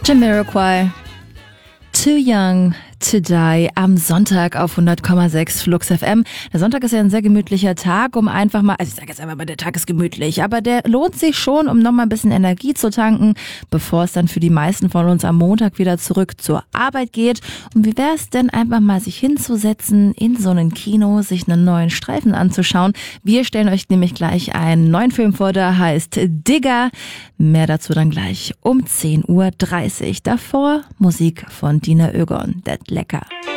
Jamiroquai, Too Young to Die am Sonntag auf 100,6 Flux FM. Der Sonntag ist ja ein sehr gemütlicher Tag, um einfach mal, also ich sage jetzt einfach mal, der Tag ist gemütlich, aber der lohnt sich schon, um nochmal ein bisschen Energie zu tanken, bevor es dann für die meisten von uns am Montag wieder zurück zur Arbeit geht. Und wie wäre es denn einfach mal, sich hinzusetzen in so ein Kino, sich einen neuen Streifen anzuschauen? Wir stellen euch nämlich gleich einen neuen Film vor, der heißt Digger. Mehr dazu dann gleich um 10:30 Uhr. Davor Musik von Dina Ögon. Das lecker.